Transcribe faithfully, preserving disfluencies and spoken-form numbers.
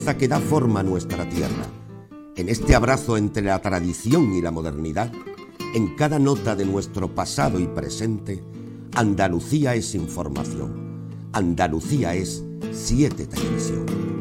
que da forma a nuestra tierra. En este abrazo entre la tradición y la modernidad, en cada nota de nuestro pasado y presente, Andalucía es información. Andalucía es siete Televisión.